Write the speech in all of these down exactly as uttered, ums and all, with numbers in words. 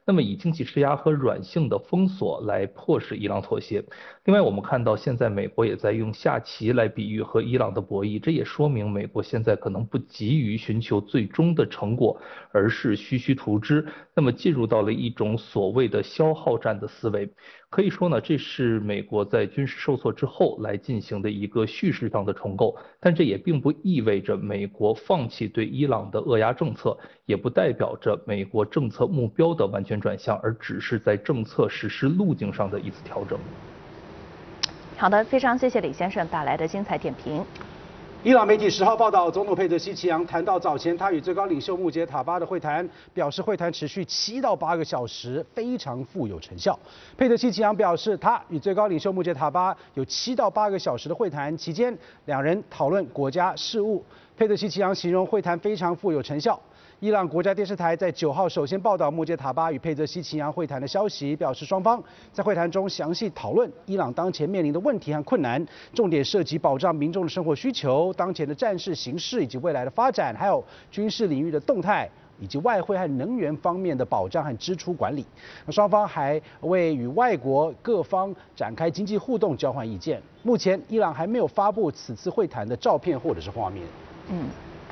那么以经济施压和软性的封锁来迫使伊朗妥协。另外，我们看到现在美国也在用下棋来比喻和伊朗的博弈，这也说明美国现在可能不急于寻求最终的成果，而是虚虚图之，那么进入到了一种所谓的消耗战的思维。可以说呢，这是美国在军事受挫之后来进行的一个叙事上的重构，但这也并不意味着美国放弃对伊朗的扼压政策，也不代表着美国政策目标的完全转向，而只是在政策实施路径上的一次调整。 好的，非常谢谢李先生带来的精彩点评。 伊朗媒体十号报道，总统佩泽希奇扬谈到早前他与最高领袖穆杰塔巴的会谈，表示会谈持续七到八个小时，非常富有成效。佩泽希奇扬表示，他与最高领袖穆杰塔巴有七到八个小时的会谈，期间两人讨论国家事务。佩泽希奇扬形容会谈非常富有成效。伊朗国家电视台在九号首先报道穆杰塔巴与佩泽希奇扬会谈的消息，表示双方在会谈中详细讨论伊朗当前面临的问题和困难，重点涉及保障民众的生活需求、当前的战事形势以及未来的发展，还有军事领域的动态，以及外汇和能源方面的保障和支出管理。双方还为与外国各方展开经济互动交换意见。目前，伊朗还没有发布此次会谈的照片或者是画面。 嗯。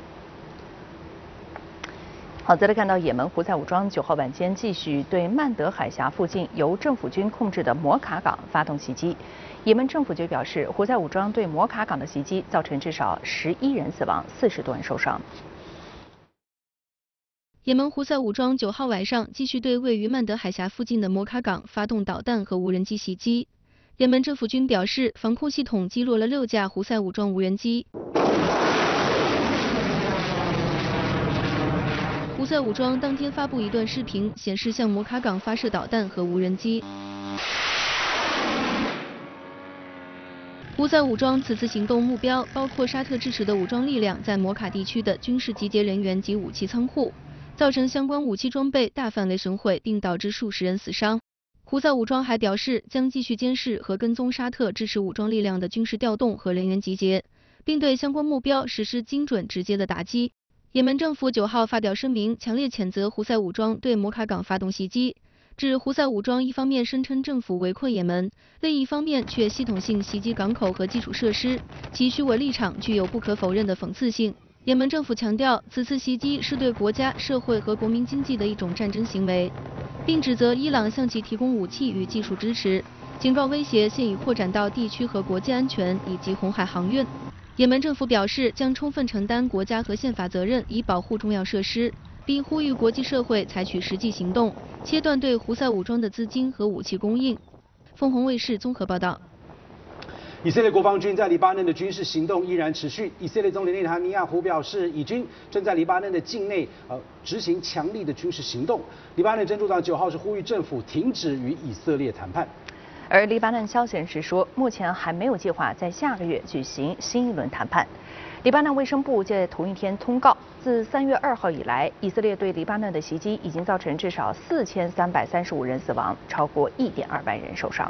好，再来看到也门胡塞武装九号晚间继续对曼德海峡附近由政府军控制的摩卡港发动袭击。也门政府就表示，胡塞武装对摩卡港的袭击造成至少十一人死亡，四十多人受伤。 也门胡塞武装九号晚上继续对位于曼德海峡附近的摩卡港发动导弹和无人机袭击。也门政府军表示，防空系统击落了六架胡塞武装无人机。胡塞武装当天发布一段视频，显示向摩卡港发射导弹和无人机。胡塞武装此次行动目标包括沙特支持的武装力量在摩卡地区的军事集结人员及武器仓库，造成相关武器装备大范围损毁，并导致数十人死伤。胡塞武装还表示，将继续监视和跟踪沙特支持武装力量的军事调动和人员集结，并对相关目标实施精准直接的打击。也门政府九号发表声明，强烈谴责胡塞武装对摩卡港发动袭击，指胡塞武装一方面声称政府围困也门，另一方面却系统性袭击港口和基础设施，其虚伪立场具有不可否认的讽刺性。也门政府强调，此次袭击是对国家、社会和国民经济的一种战争行为，并指责伊朗向其提供武器与技术支持，警告威胁现已扩展到地区和国际安全以及红海航运。也门政府表示，将充分承担国家和宪法责任，以保护重要设施，并呼吁国际社会采取实际行动，切断对胡塞武装的资金和武器供应。凤凰卫视综合报道。 以色列国防军在黎巴嫩的军事行动依然持续。以色列总理内塔尼亚胡表示，以军正在黎巴嫩的境内呃执行强力的军事行动。黎巴嫩真主党九号是呼吁政府停止与以色列谈判。 而黎巴嫩消息人士说，目前还没有计划在下个月举行新一轮谈判。黎巴嫩卫生部在同一天通告，自三月二号以来，以色列对黎巴嫩的袭击已经造成至少四千三百三十五人死亡，超过一点二万人受伤。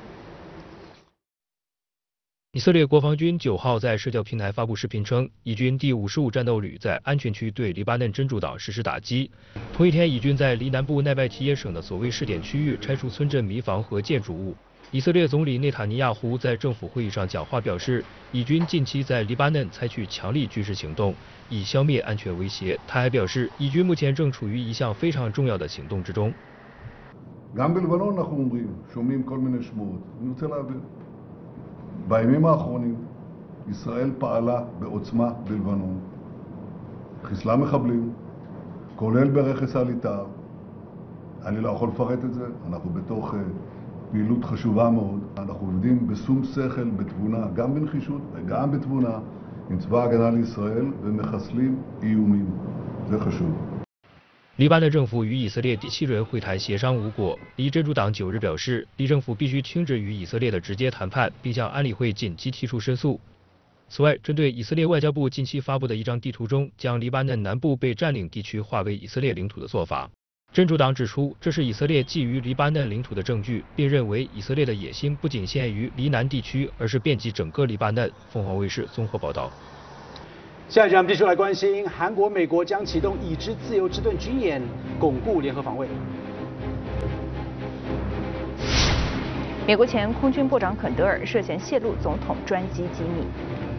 以色列国防军九号在社交平台发布视频称，以军第五十五战斗旅在安全区对黎巴嫩真主党实施打击。同一天，以军在黎南部奈拜提耶省的所谓试点区域拆除村镇民房和建筑物。以色列总理内塔尼亚胡在政府会议上讲话表示，以军近期在黎巴嫩采取强力军事行动，以消灭安全威胁。他还表示，以军目前正处于一项非常重要的行动之中。 בימים האחרונים ישראל פעלה בעוצמה בלבנון, חיסלה מחבלים, כולל ברכס הליטר. אני לא יכול לפרט את זה, אנחנו בתוך פעילות חשובה מאוד. אנחנו עובדים בשום שכל, בתבונה, גם בנחישות וגם בתבונה, עם צבא ההגנה לישראל ומחסלים איומים. זה חשוב. 黎巴嫩政府与以色列第七轮会谈协商无果，黎真主党九日表示，黎政府必须停止与以色列的直接谈判，并向安理会紧急提出申诉。此外，针对以色列外交部近期发布的一张地图中将黎巴嫩南部被占领地区划为以色列领土的做法，真主党指出，这是以色列觊觎黎巴嫩领土的证据，并认为以色列的野心不仅限于黎南地区，而是遍及整个黎巴嫩。凤凰卫视综合报道。 下一节我们继续来关心，韩国、美国将启动已知自由之盾军演，巩固联合防卫。 美国前空军部长肯德尔涉嫌泄露总统专机机密。